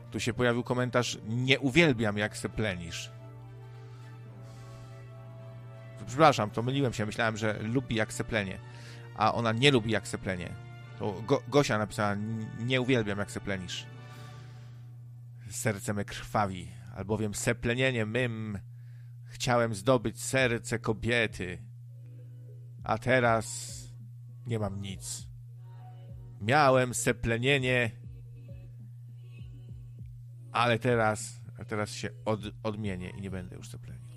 Tu się pojawił komentarz: nie uwielbiam, jak se plenisz. Przepraszam, to myliłem się. Myślałem, że lubi, jak se plenie. A ona nie lubi, jak se plenie. To Gosia napisała: nie uwielbiam, jak se plenisz. Serce me krwawi, albowiem seplenienie mym chciałem zdobyć serce kobiety, a teraz nie mam nic. Miałem seplenienie, ale teraz się odmienię i nie będę już seplenił.